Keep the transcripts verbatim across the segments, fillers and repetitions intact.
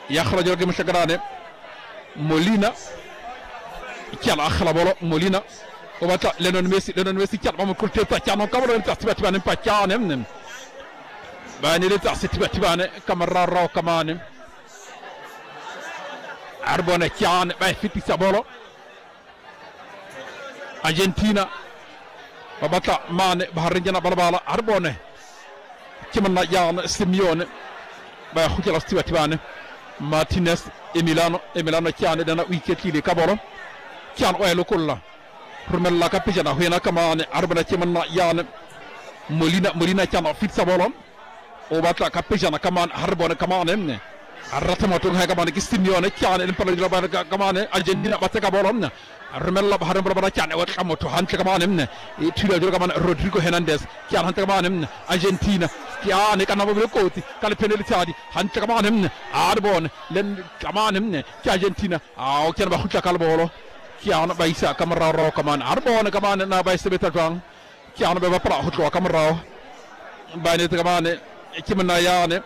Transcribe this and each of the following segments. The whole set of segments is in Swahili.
يخرج لك مشكرانه مولينا كان اخلا بولو مولينا وبتا لنون ميسي لنون ميسي كان بام كل تيتا كان كامل انت تبات بان باكان من باني لي تاع تبات بان كامرا رو كمان عربونه كان باي فيتي سابولو ارجنتينا وبتا مان بحرجنا بالبالا عربونه كمنا يان سيميون باي خوتي تبات بان مارتينيز إميلانو إميلانو كان دنا ويكتي لي كابولو كان ويلو كله رمل لا كابيجانا هنا كمان أربعة كمان يان مولينا مولينا كان فيت سابولو وباتا كابيجانا كمان هربون كمان إمنه الرتمة تونها كمان كيستيميون كان إمبارجلا بان كمان أرجنتينا باتا كابولو رمل لا بحرم بربنا كان وتكمل تهانت كمان إمنه يتولى جل كمان رودريغو هرنانديز كان هانت كمان إمنه أرجنتينا كان كان نبغى كوتي كان بينالتي هذه هانت كمان إمنه أربعون لين كمان إمنه كأرجنتينا أو كان بخوتها كالبولو كان بايسا كمان راو كمان أربعون كمان نا بايسا بيتران كان ببرا هتلو كمان راو باينت كمان كمان يانه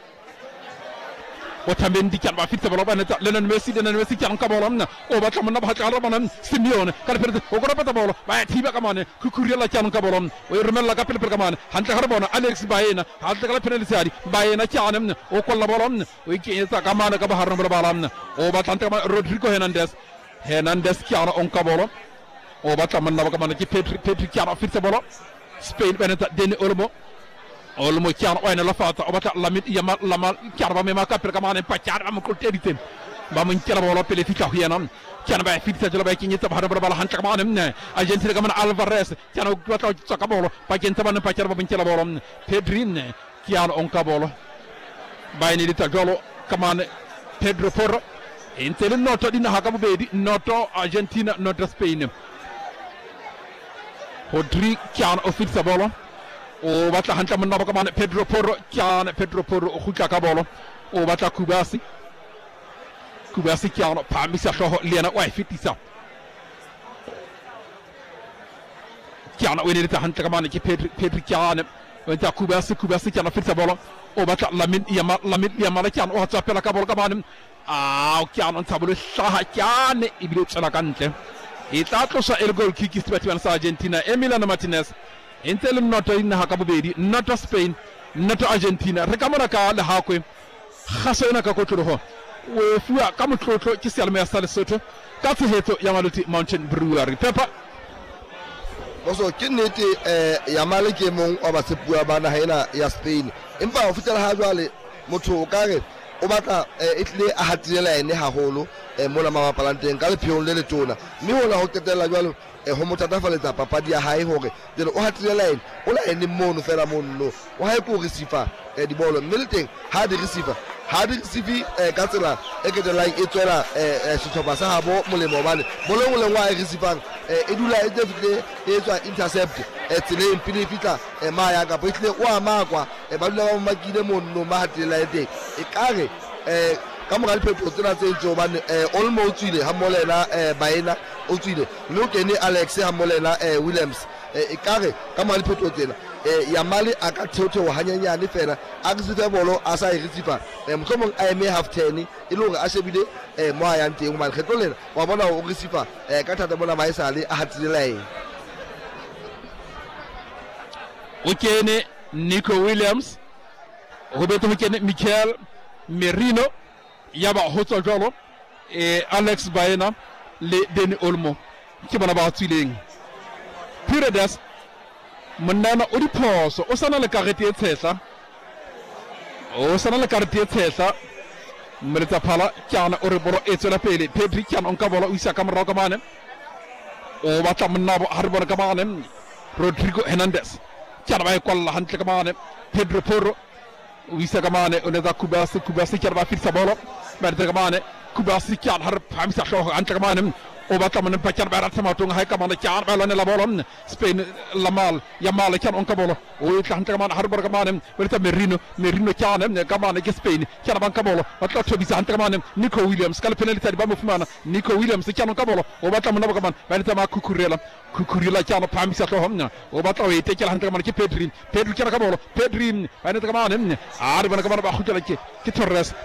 وتمندي كان ما في تبلو بانت لأن ميسي لأن ميسي كان كابولنا أو بات كمان نبغى كارا بانن سيميون كان فرد وكرة بتبلو بايت هيبا كمان كوكوريلا كان كابولن ويرمل لك بيل كمان هانت هربونا أليكس باينا هانت كلا بينالتي هذه باينا كان من وكل بالون ويكي كمان كبهرنا بالبالون أو بات هانت كمان رودريغو هرنانديز هرنانديز كان أون كابولن أو بات كمان نبغى كمان كي بيتري بيتري كان في تبلو سبين بانت ديني أولمو Olmo kian oyna la fata obata lamit yama lama kiarba me maka per kamane pacar am ko teritem ba mun kiara bolo pele fika hiyanam kian ba fitta jolo ba kinyi tab hada bala han kamane ne Argentina kamane Alvarez kian ogata saka bolo pa kenta ban pacar ba mun kiara bolo Pedrin kian on ka bolo bayni dita jolo kamane Pedro Porro intel noto dina hakabu bedi noto Argentina noto Spain Rodri kian office bolo o bata hanta man nabaka man Pedro Porro kiana Pedro Porro o khuka ka bolo o bata Kubasi Kubasi kiana pambi sa shoho liana way fitisa kiana woni ta hanta man ki Pedro Pedro kiana wata Kubasi Kubasi kiana fitisa bolo o bata Lamin Yama Lamin Yama kiana o hata pela ka bolo ka man ah kiana tabulu shaha kiana ibilo tsala kante itato sa el gol kiki stati wan sa Argentina Emiliano Martinez intel noto inna hakabu bedi noto Spain noto Argentina rekamara ka la hakwe khasona ka kotoro ho we fuwa kam toto ci selme sal soto ka fi heto yamaloti Mountain Brewery pepa boso kineti eh yamale ke mon oba sepuwa bana haina ya Spain impa ofitala ha jwale motho kare o batla itle a hatile ene haholo e mola mama palanteng ka le pion le tona mi hola ho tetela jwalo e homo tata faleta papa dia hai hore de o hatile line o la ene mono fela mono o hai ko receiver e di bolo militeng ha di receiver ha di receiver e katsela e ke de line e tswela e se thoba sa habo molemo bane bolo ngole wa receiver e edula e devile e tswa intercept e tsile impini fita e ma ya ka boitle wa makwa e ba dula ba makile mono ma hatile line e kare e kamora le pepo tsena tse ntse bane Olmo o tswile ha molela e baena o tswile lo kene Alex ha molela e Williams e kare kamora le pepo tsena e Yamale aka thotho wa hanyanyane fela a re bolo a sa e receiver e motlomong a eme half ten e lo re a shebile e mo a yang teng ma kgetlo lena wa bona o receiver e ka thata bona ba isale a hatile line o kene Nico Williams Roberto kene Michael Merino yaba hoto jolo e Alex Baena le Deni Olmo ki bana ba tsileng Piredas monana o di phoso o sana le karete e tshesa o sana le karete e tshesa mreta phala kyana o re boro e tsela pele Pedri kyana on ka bola o isa kamera ka mane o batla monnabo harbor ka mane Rodrigo Hernandez kyana ba kolla hantle ka mane Pedro Porro wisa kamane oneza Kubasi Kubasi kyarba fitsa bolo berde kamane Kubasi kyar har famisa shoh anta kamane o bata man pa kyarba ratama to hay kamane kyar ba lone la bolon Spain lamal yamal kyan on ka bolo o anta kamane har bor kamane berde Merino Merino kyan ne kamane ke Spain kyar ban ka bolo bata to bisa anta kamane Nico Williams kala penalty ba mo fumana Nico Williams kyan on ka bolo o bata man kamane berde ma kukurela kukurela kyano famisa to homna o bata o te kyar anta kamane ke Pedri Pedri kyar ka bolo Pedri berde kamane ar ban kamane ba khutala ke Torres